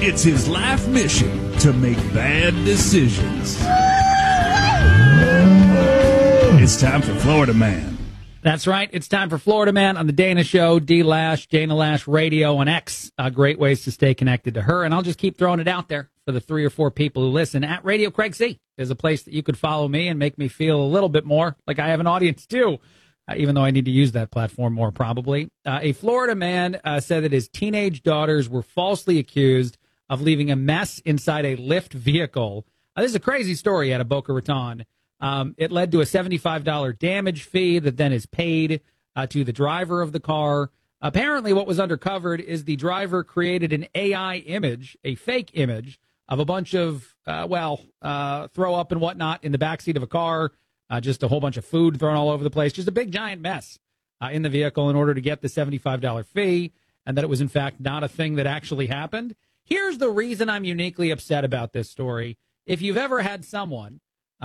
It's his life mission to make bad decisions. It's time for Florida Man. That's right. It's time for Florida Man on the Dana Show, D-Lash, Dana Lash Radio, and X. Great ways to stay connected to her. And I'll just keep throwing it out there for the 3 or 4 people who listen. At Radio Craig C is a place that you could follow me and make me feel a little bit more like I have an audience too, even though I need to use that platform more probably. A Florida man said that his teenage daughters were falsely accused of leaving a mess inside a Lyft vehicle. This is a crazy story out of Boca Raton. It led to a $75 damage fee that then is paid to the driver of the car. Apparently what was uncovered is the driver created an AI image, a fake image, of a bunch of, throw up and whatnot in the backseat of a car, just a whole bunch of food thrown all over the place, just a big giant mess in the vehicle in order to get the $75 fee, and that it was in fact not a thing that actually happened. Here's the reason I'm uniquely upset about this story. If you've ever had someone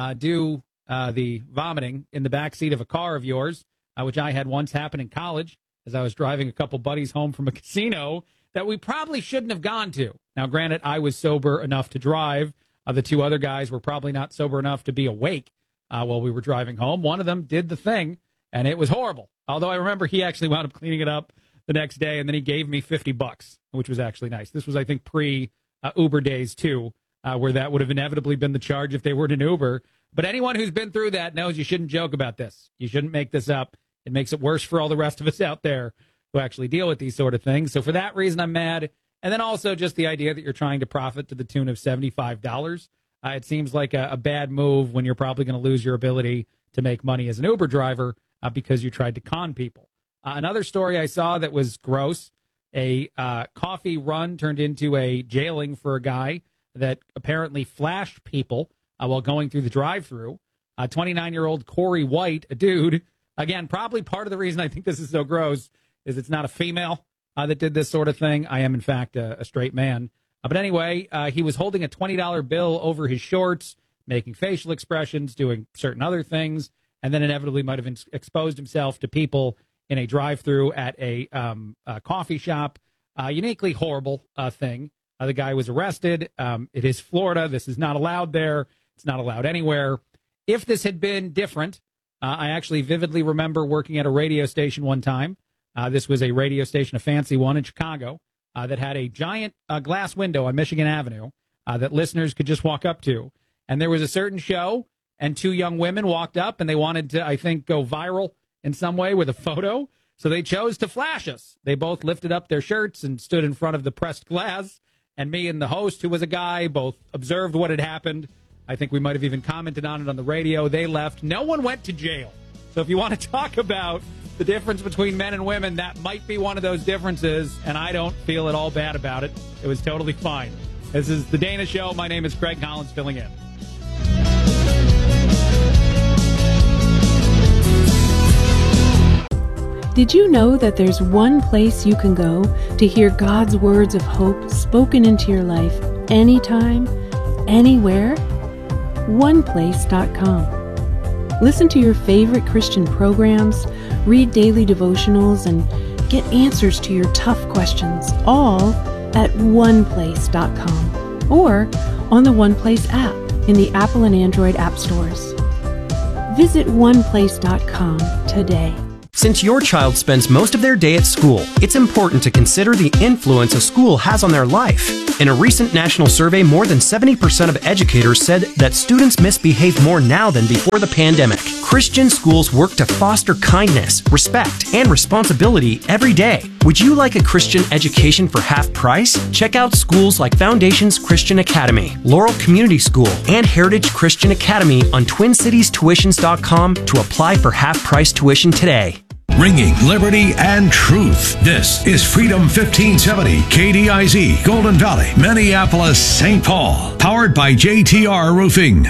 do the vomiting in the backseat of a car of yours, which I had once happen in college as I was driving a couple buddies home from a casino that we probably shouldn't have gone to. Now, granted, I was sober enough to drive. The 2 other guys were probably not sober enough to be awake while we were driving home. One of them did the thing, and it was horrible. Although I remember he actually wound up cleaning it up the next day, and then he gave me $50, which was actually nice. This was, I think, pre-Uber days, too, where that would have inevitably been the charge if they were in an Uber. But anyone who's been through that knows you shouldn't joke about this. You shouldn't make this up. It makes it worse for all the rest of us out there who actually deal with these sort of things. So for that reason, I'm mad. And then also just the idea that you're trying to profit to the tune of $75. It seems like a bad move when you're probably going to lose your ability to make money as an Uber driver because you tried to con people. Another story I saw that was gross, a coffee run turned into a jailing for a guy that apparently flashed people while going through the drive-thru. 29-year-old Corey White, a dude, again, probably part of the reason I think this is so gross is it's not a female that did this sort of thing. I am, in fact, a straight man. But anyway, he was holding a $20 bill over his shorts, making facial expressions, doing certain other things, and then inevitably might have exposed himself to people in a drive-thru at a coffee shop. Uniquely horrible thing. The guy was arrested. It is Florida. This is not allowed there. It's not allowed anywhere. If this had been different, I actually vividly remember working at a radio station one time. This was a radio station, a fancy one in Chicago, that had a giant glass window on Michigan Avenue that listeners could just walk up to. And there was a certain show, and 2 young women walked up, and they wanted to, I think, go viral in some way with a photo. So they chose to flash us. They both lifted up their shirts and stood in front of the pressed glass. And me and the host, who was a guy, both observed what had happened. I think we might have even commented on it on the radio. They left. No one went to jail. So if you want to talk about the difference between men and women, that might be one of those differences, and I don't feel at all bad about it. It was totally fine. This is The Dana Show. My name is Craig Collins, filling in. Did you know that there's one place you can go to hear God's words of hope spoken into your life anytime, anywhere? OnePlace.com. Listen to your favorite Christian programs, read daily devotionals, and get answers to your tough questions, all at OnePlace.com or on the OnePlace app in the Apple and Android app stores. Visit OnePlace.com today. Since your child spends most of their day at school, it's important to consider the influence a school has on their life. In a recent national survey, more than 70% of educators said that students misbehave more now than before the pandemic. Christian schools work to foster kindness, respect, and responsibility every day. Would you like a Christian education for half price? Check out schools like Foundations Christian Academy, Laurel Community School, and Heritage Christian Academy on TwinCitiesTuitions.com to apply for half-price tuition today. Ringing liberty and truth. This is Freedom 1570, KDIZ, Golden Valley, Minneapolis, St. Paul. Powered by JTR Roofing.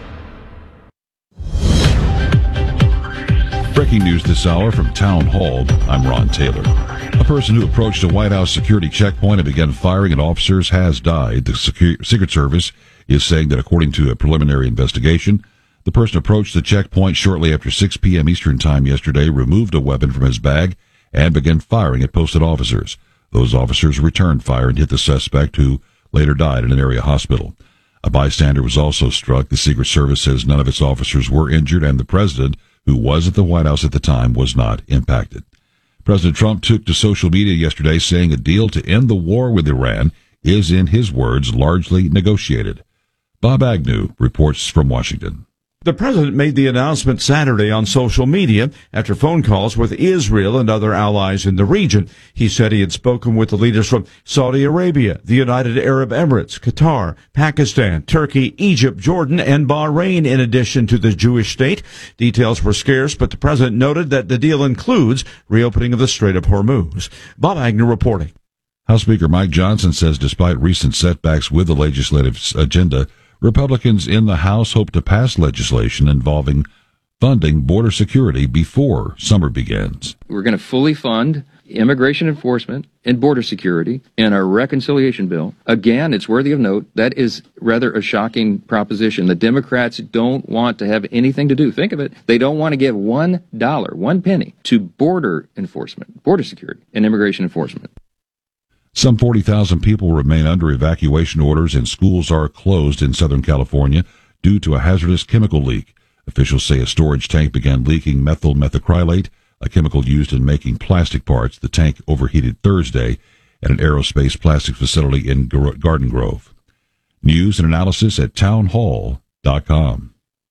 Breaking news this hour from Town Hall. I'm Ron Taylor. A person who approached a White House security checkpoint and began firing at officers has died. The Secret Service is saying that according to a preliminary investigation, the person approached the checkpoint shortly after 6 p.m. Eastern Time yesterday, removed a weapon from his bag, and began firing at posted officers. Those officers returned fire and hit the suspect, who later died in an area hospital. A bystander was also struck. The Secret Service says none of its officers were injured, and the president, who was at the White House at the time, was not impacted. President Trump took to social media yesterday saying a deal to end the war with Iran is, in his words, largely negotiated. Bob Agnew reports from Washington. The president made the announcement Saturday on social media after phone calls with Israel and other allies in the region. He said he had spoken with the leaders from Saudi Arabia, the United Arab Emirates, Qatar, Pakistan, Turkey, Egypt, Jordan, and Bahrain, in addition to the Jewish state. Details were scarce, but the president noted that the deal includes reopening of the Strait of Hormuz. Bob Agnew reporting. House Speaker Mike Johnson says despite recent setbacks with the legislative agenda, Republicans in the House hope to pass legislation involving funding border security before summer begins. We're going to fully fund immigration enforcement and border security in our reconciliation bill. Again, it's worthy of note, that is rather a shocking proposition. The Democrats don't want to have anything to do. Think of it. They don't want to give $1, 1 penny to border enforcement, border security, and immigration enforcement. Some 40,000 people remain under evacuation orders, and schools are closed in Southern California due to a hazardous chemical leak. Officials say a storage tank began leaking methyl methacrylate, a chemical used in making plastic parts. The tank overheated Thursday at an aerospace plastics facility in Garden Grove. News and analysis at townhall.com.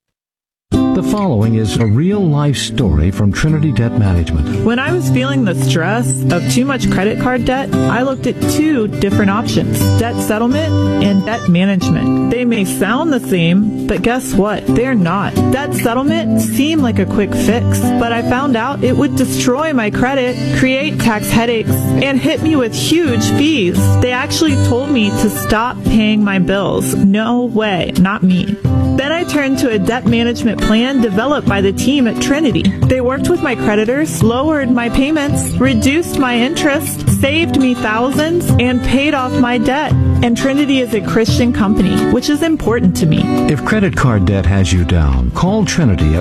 The following is a real-life story from Trinity Debt Management. When I was feeling the stress of too much credit card debt, I looked at two different options: debt settlement and debt management. They may sound the same, but guess what? They're not. Debt settlement seemed like a quick fix, but I found out it would destroy my credit, create tax headaches, and hit me with huge fees. They actually told me to stop paying my bills. No way, not me. Then I turned to a debt management plan developed by the team at Trinity. They worked with my creditors, lowered my payments, reduced my interest, saved me thousands, and paid off my debt. And Trinity is a Christian company, which is important to me. If credit card debt has you down, call Trinity at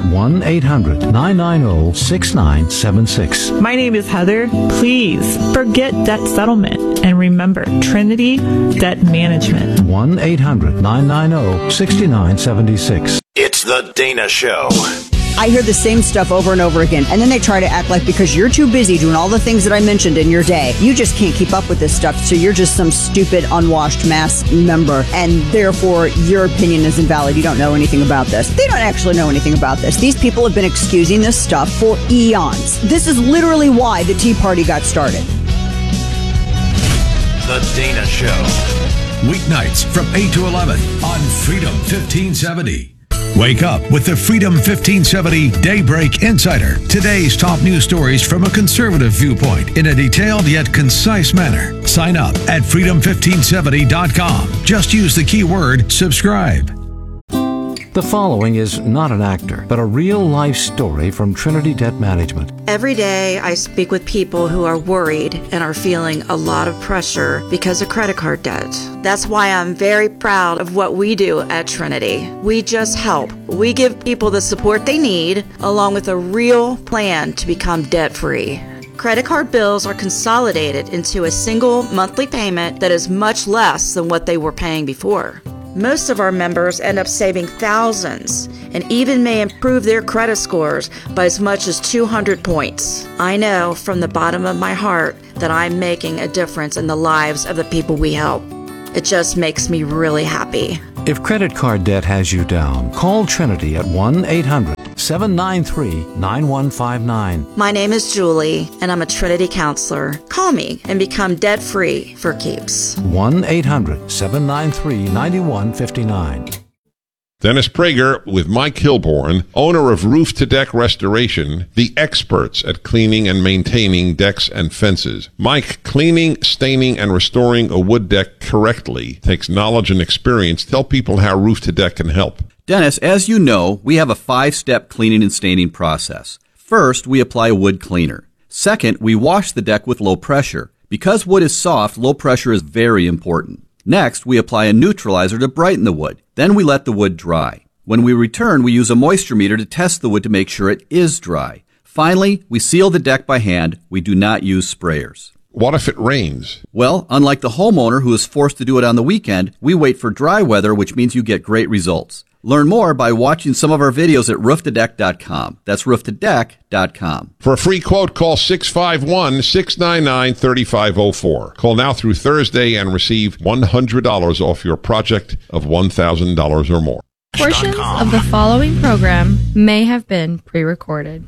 1-800-990-6976. My name is Heather. Please forget debt settlement and remember Trinity Debt Management. 1-800-990-6976. It's the Dana Show. I hear the same stuff over and over again, and then they try to act like because you're too busy doing all the things that I mentioned in your day, you just can't keep up with this stuff, so you're just some stupid, unwashed mass member, and therefore your opinion is invalid. You don't know anything about this. They don't actually know anything about this. These people have been excusing this stuff for eons. This is literally why the Tea Party got started. The Dana Show. Weeknights from 8 to 11 on Freedom 1570. Wake up with the Freedom 1570 Daybreak Insider. Today's top news stories from a conservative viewpoint in a detailed yet concise manner. Sign up at freedom1570.com. Just use the keyword subscribe. The following is not an actor, but a real-life story from Trinity Debt Management. Every day I speak with people who are worried and are feeling a lot of pressure because of credit card debt. That's why I'm very proud of what we do at Trinity. We just help. We give people the support they need, along with a real plan to become debt-free. Credit card bills are consolidated into a single monthly payment that is much less than what they were paying before. Most of our members end up saving thousands and even may improve their credit scores by as much as 200 points. I know from the bottom of my heart that I'm making a difference in the lives of the people we help. It just makes me really happy. If credit card debt has you down, call Trinity at 1-800-793-9159. My name is Julie, and I'm a Trinity counselor. Call me and become debt-free for keeps. 1-800-793-9159. Dennis Prager with Mike Hilborn, owner of Roof to Deck Restoration, the experts at cleaning and maintaining decks and fences. Mike, cleaning, staining, and restoring a wood deck correctly takes knowledge and experience. Tell people how Roof to Deck can help. Dennis, as you know, we have a 5-step cleaning and staining process. First, we apply a wood cleaner. Second, we wash the deck with low pressure. Because wood is soft, low pressure is very important. Next, we apply a neutralizer to brighten the wood. Then we let the wood dry. When we return, we use a moisture meter to test the wood to make sure it is dry. Finally, we seal the deck by hand. We do not use sprayers. What if it rains? Well, unlike the homeowner who is forced to do it on the weekend, we wait for dry weather, which means you get great results. Learn more by watching some of our videos at rooftodeck.com. That's rooftodeck.com. For a free quote, call 651-699-3504. Call now through Thursday and receive $100 off your project of $1,000 or more. Portions of the following program may have been pre-recorded.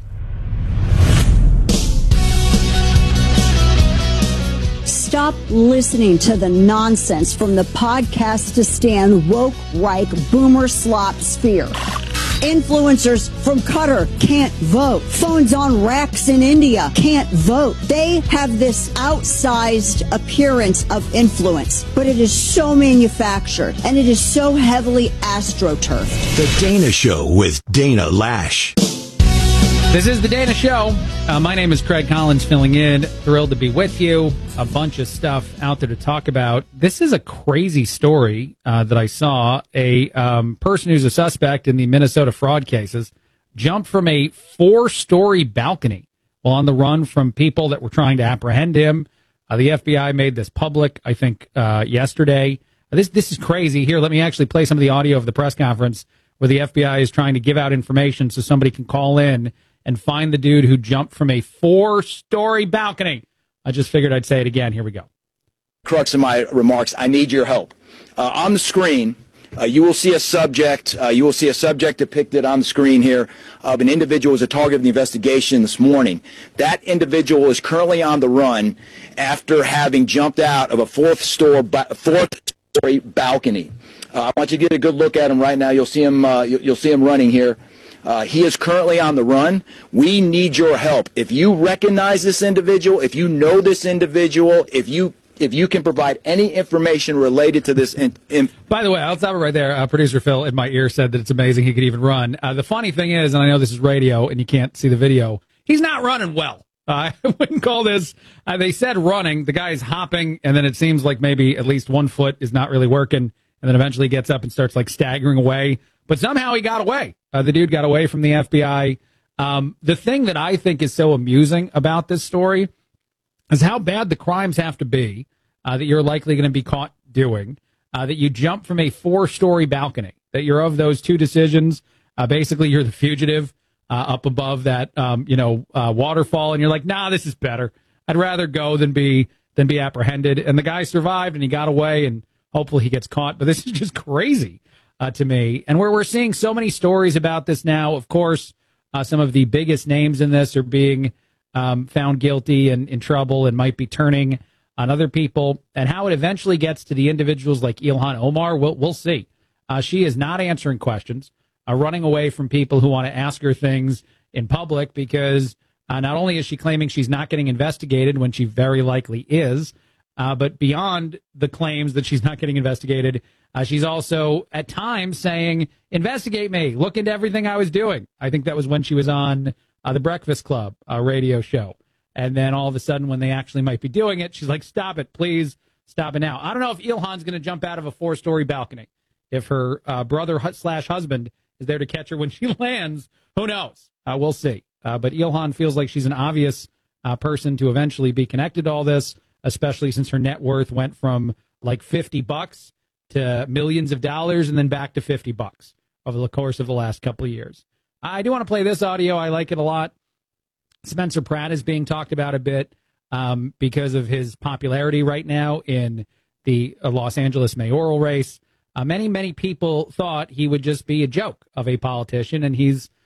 Stop listening to the nonsense from the podcast-to-stand woke, Reich, boomer slop sphere. Influencers from Qatar can't vote. Phones on racks in India can't vote. They have this outsized appearance of influence, but it is so manufactured and it is so heavily astroturfed. The Dana Show with Dana Lash. This is The Dana Show. My name is Craig Collins, filling in. Thrilled to be with you. A bunch of stuff out there to talk about. This is a crazy story that I saw. A person who's a suspect in the Minnesota fraud cases jumped from a 4-story balcony while on the run from people that were trying to apprehend him. The FBI made this public, I think, yesterday. This is crazy. Here, let me actually play some of the audio of the press conference where the FBI is trying to give out information so somebody can call in and find the dude who jumped from a 4-story balcony. I just figured I'd say it again. Here we go. Crux of my remarks, I need your help. On the screen, you will see a subject. You will see a subject depicted on the screen here of an individual who was a target of the investigation this morning. That individual is currently on the run after having jumped out of a fourth-story balcony. I want you to get a good look at him right now. You'll see him. You'll see him running here. He is currently on the run. We need your help. If you recognize this individual, if you know this individual, if you can provide any information related to this. By the way, I'll stop it right there. Producer Phil in my ear said that it's amazing he could even run. The funny thing is, and I know this is radio and you can't see the video, he's not running well. I wouldn't call this, they said running. The guy's hopping, and then it seems like maybe at least one foot is not really working, and then eventually gets up and starts like staggering away. But somehow he got away. The dude got away from the FBI. The thing that I think is so amusing about this story is how bad the crimes have to be that you're likely going to be caught doing, that you jump from a 4-story balcony, that you're of those two decisions. Basically, you're the fugitive up above that, waterfall, and you're like, nah, this is better. I'd rather go than be apprehended. And the guy survived, and he got away, and hopefully he gets caught. But this is just crazy to me. And we're seeing so many stories about this now. Of course, some of the biggest names in this are being found guilty and in trouble and might be turning on other people. And how it eventually gets to the individuals like Ilhan Omar, we'll see. She is not answering questions, running away from people who want to ask her things in public because not only is she claiming she's not getting investigated when she very likely is, but beyond the claims that she's not getting investigated, she's also at times saying, investigate me, look into everything I was doing. I think that was when she was on the Breakfast Club radio show. And then all of a sudden, when they actually might be doing it, she's like, stop it, please, stop it now. I don't know if Ilhan's going to jump out of a 4-story balcony. If her brother/husband is there to catch her when she lands, who knows? We'll see. But Ilhan feels like she's an obvious person to eventually be connected to all this, especially since her net worth went from like $50 to millions of dollars and then back to $50 over the course of the last couple of years. I do want to play this audio. I like it a lot. Spencer Pratt is being talked about a bit because of his popularity right now in the Los Angeles mayoral race. Many people thought he would just be a joke of a politician, and he's